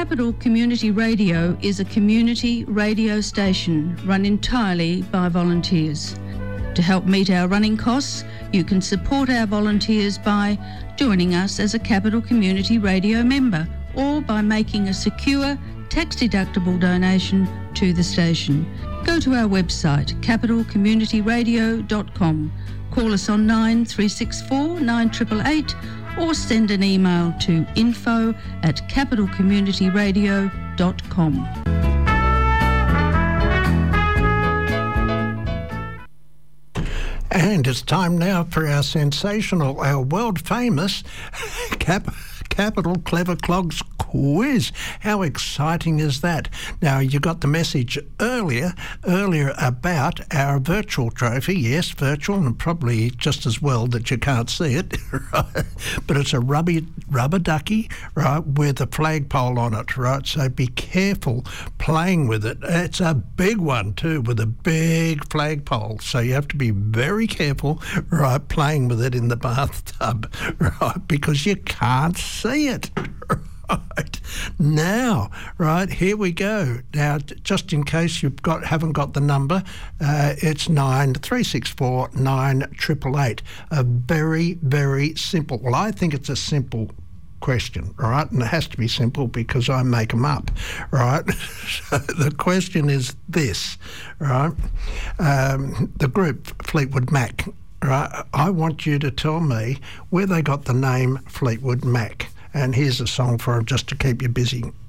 Capital Community Radio is a community radio station run entirely by volunteers. To help meet our running costs, you can support our volunteers by joining us as a Capital Community Radio member or by making a secure, tax-deductible donation to the station. Go to our website, capitalcommunityradio.com. Call us on 9364 9888 or send an email to info@capitalcommunityradio.com. And it's time now for our sensational, our world-famous Capital Clever Clogs quiz. How exciting is that? Now, you got the message earlier about our virtual trophy. Yes, virtual, and probably just as well that you can't see it, right? But it's a rubber ducky, right, with a flagpole on it, right? So be careful playing with it. It's a big one too, with a big flagpole. So you have to be very careful, right, playing with it in the bathtub, right, because you can't see it. Right. Now, right, here we go. Now, just in case you haven't got the number, it's 9364 9888. A very, very simple. Well, I think it's a simple question, right? And it has to be simple because I make them up, right? So the question is this, right? The group Fleetwood Mac, right? I want you to tell me where they got the name Fleetwood Mac. And here's a song for them just to keep you busy.